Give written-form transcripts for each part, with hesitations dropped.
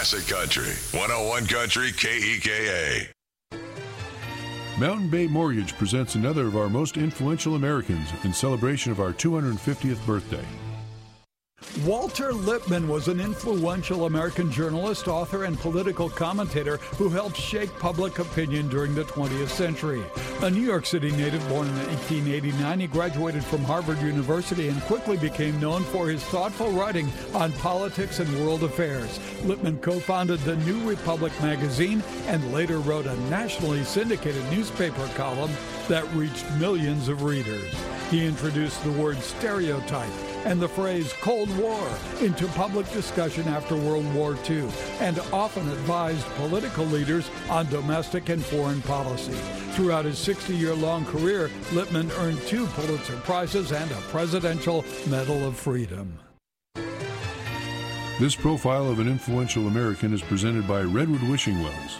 Classic Country, 101 Country KEKA. Mountain Bay Mortgage presents another of our most influential Americans in celebration of our 250th birthday. Walter Lippmann was an influential American journalist, author, and political commentator who helped shape public opinion during the 20th century. A New York City native born in 1889, he graduated from Harvard University and quickly became known for his thoughtful writing on politics and world affairs. Lippmann co-founded the New Republic magazine and later wrote a nationally syndicated newspaper column that reached millions of readers. He introduced the word stereotype and the phrase Cold War into public discussion after World War II, and often advised political leaders on domestic and foreign policy. Throughout his 60-year-long career, Lippmann earned 2 Pulitzer Prizes and a Presidential Medal of Freedom. This profile of an influential American is presented by Redwood Wishing Wells.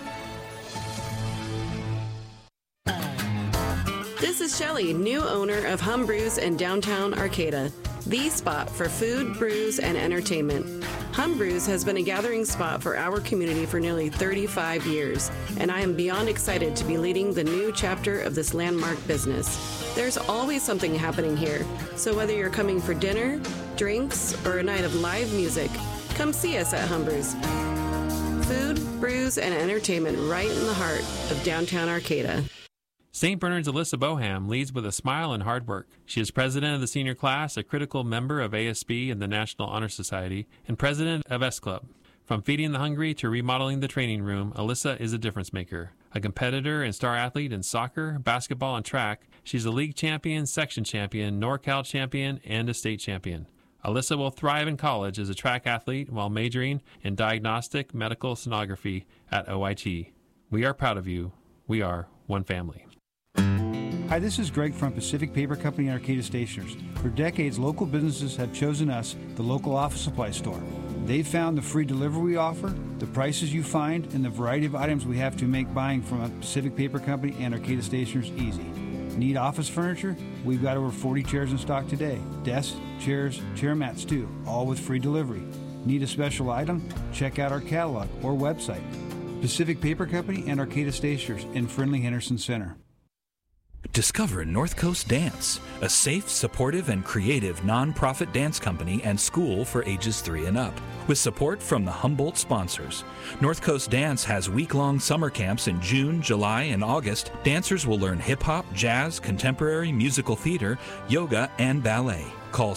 This is Shelley, new owner of Hum Brews in downtown Arcata, the spot for food, brews, and entertainment. Hum Brews has been a gathering spot for our community for nearly 35 years, and I am beyond excited to be leading the new chapter of this landmark business. There's always something happening here, so whether you're coming for dinner, drinks, or a night of live music, come see us at Hum Brews. Food, brews, and entertainment right in the heart of downtown Arcata. St. Bernard's Alyssa Boham leads with a smile and hard work. She is president of the senior class, a critical member of ASB and the National Honor Society, and president of S Club. From feeding the hungry to remodeling the training room, Alyssa is a difference maker. A competitor and star athlete in soccer, basketball, and track, she's a league champion, section champion, NorCal champion, and a state champion. Alyssa will thrive in college as a track athlete while majoring in diagnostic medical sonography at OIT. We are proud of you. We are one family. Hi, this is Greg from Pacific Paper Company and Arcata Stationers. For decades, local businesses have chosen us, the local office supply store. They've found the free delivery we offer, the prices you find, and the variety of items we have to make buying from a Pacific Paper Company and Arcata Stationers easy. Need office furniture? We've got over 40 chairs in stock today. Desks, chairs, chair mats too, all with free delivery. Need a special item? Check out our catalog or website. Pacific Paper Company and Arcata Stationers in Friendly Henderson Center. Discover North Coast Dance, a safe, supportive, and creative nonprofit dance company and school for ages 3 and up. With support from the Humboldt sponsors, North Coast Dance has week-long summer camps in June, July, and August. Dancers will learn hip-hop, jazz, contemporary, musical theater, yoga, and ballet. Call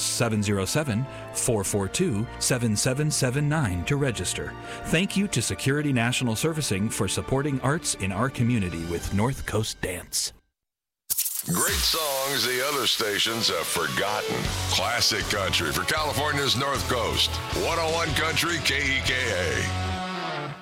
707-442-7779 to register. Thank you to Security National Servicing for supporting arts in our community with North Coast Dance. Great songs the other stations have forgotten. Classic Country for California's North Coast. 101 Country KEKA.